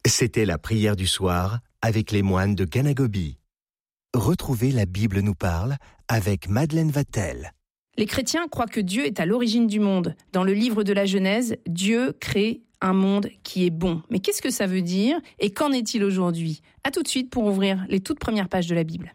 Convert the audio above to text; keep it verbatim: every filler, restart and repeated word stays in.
C'était la prière du soir avec les moines de Ganagobi. Retrouvez La Bible nous parle avec Madeleine Vatel. Les chrétiens croient que Dieu est à l'origine du monde. Dans le livre de la Genèse, Dieu crée un monde qui est bon. Mais qu'est-ce que ça veut dire et qu'en est-il aujourd'hui ? À tout de suite pour ouvrir les toutes premières pages de la Bible.